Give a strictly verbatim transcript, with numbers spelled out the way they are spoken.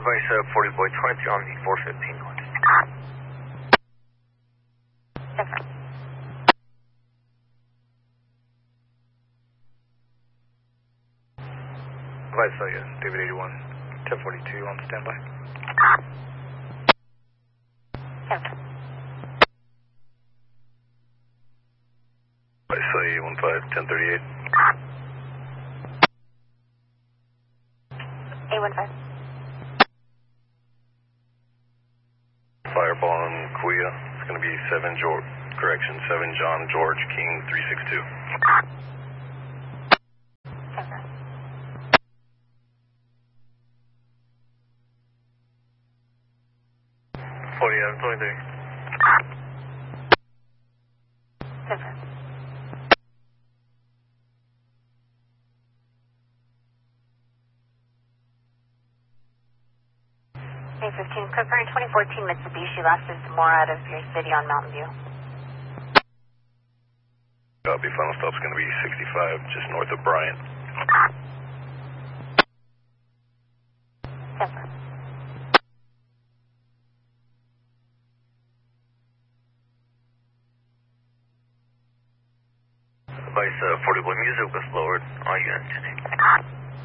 Advice uh, forty Boy twenty-three on the four fifteen one. Advice uh, yes, David eighty-one, ten forty-two on standby. Advice uh, eight one five, ten thirty-eight. eight one five. Fireball in Kuya. It's going to be seven George, correction, seven John George King three six two. forty-seven twenty-three. eight fifteen, confirm twenty fourteen Mitsubishi, last is more out of your city on Mountain View. Copy, final stop's going to be sixty-five, just north of Bryant. Yes, sir. Advice uh, forty Boy music was lowered. All units.